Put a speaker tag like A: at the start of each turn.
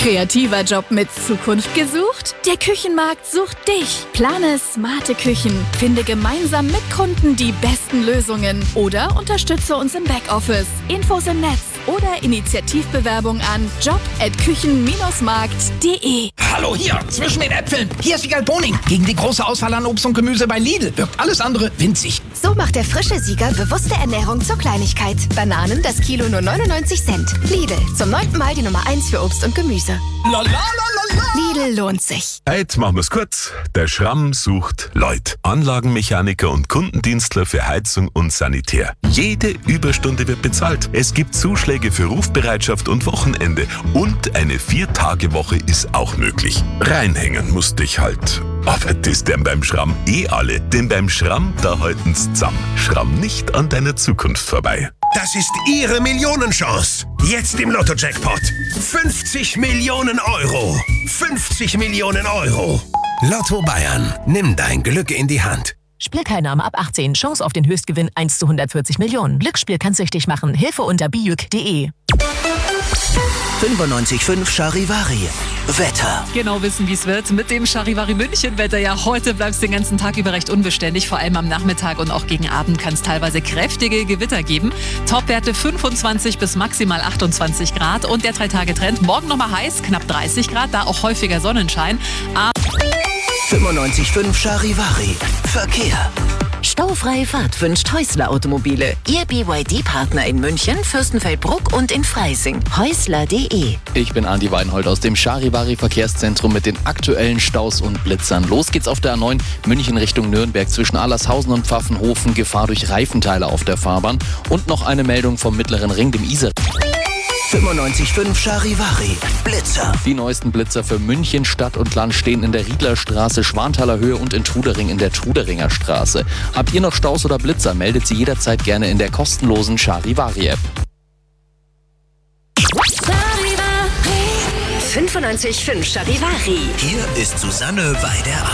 A: Kreativer Job mit Zukunft gesucht? Der Küchenmarkt sucht dich. Plane smarte Küchen. Finde gemeinsam mit Kunden die besten Lösungen. Oder unterstütze uns im Backoffice. Infos im Netz oder Initiativbewerbung an job@küchen-markt.de.
B: Hallo hier, zwischen den Äpfeln. Hier ist Siegal Boning. Gegen die große Auswahl an Obst und Gemüse bei Lidl wirkt alles andere winzig.
C: So macht der frische Sieger bewusste Ernährung zur Kleinigkeit. Bananen das Kilo nur 99 Cent. Lidl, zum 9. Mal die Nummer 1 für Obst und Gemüse.
B: La, la, la, la, la.
C: Lidl lohnt sich.
D: Heute machen wir's kurz. Der Schramm sucht Leute. Anlagenmechaniker und Kundendienstler für Heizung und Sanitär. Jede Überstunde wird bezahlt. Es gibt Zuschläge für Rufbereitschaft und Wochenende. Und eine 4-Tage-Woche ist auch möglich. Reinhängen musst dich halt. Aber das denn beim Schramm alle. Denn beim Schramm, da halten's zusammen. Schramm nicht an deiner Zukunft vorbei.
E: Das ist Ihre Millionenchance. Jetzt im Lotto-Jackpot. 50 Millionen Euro. 50 Millionen Euro. Lotto Bayern. Nimm dein Glück in die Hand.
F: Spielteilnahme ab 18. Chance auf den Höchstgewinn 1 zu 140 Millionen. Glücksspiel kann süchtig machen. Hilfe unter bijuk.de.
G: 95.5 Charivari. Wetter.
H: Genau wissen, wie es wird. Mit dem Charivari München-Wetter. Ja, heute bleibt es den ganzen Tag über recht unbeständig. Vor allem am Nachmittag und auch gegen Abend kann es teilweise kräftige Gewitter geben. Topwerte 25 bis maximal 28 Grad. Und der 3-Tage-Trend. Morgen nochmal heiß, knapp 30 Grad. Da auch häufiger Sonnenschein.
G: 95.5 Charivari. Verkehr.
F: Staufreie Fahrt wünscht Häusler Automobile. Ihr BYD-Partner in München, Fürstenfeldbruck und in Freising. Häusler.de.
I: Ich bin Andi Weinhold aus dem Charivari Verkehrszentrum mit den aktuellen Staus und Blitzern. Los geht's auf der A9 München Richtung Nürnberg zwischen Allershausen und Pfaffenhofen. Gefahr durch Reifenteile auf der Fahrbahn. Und noch eine Meldung vom Mittleren Ring, dem Isar.
G: 95.5 Charivari. Blitzer.
I: Die neuesten Blitzer für München Stadt und Land stehen in der Riedlerstraße, Schwanthaler Höhe und in Trudering in der Truderinger Straße. Habt ihr noch Staus oder Blitzer, meldet sie jederzeit gerne in der kostenlosen Charivari-App.
C: 95.5 Charivari.
G: Hier ist Susanne Weider.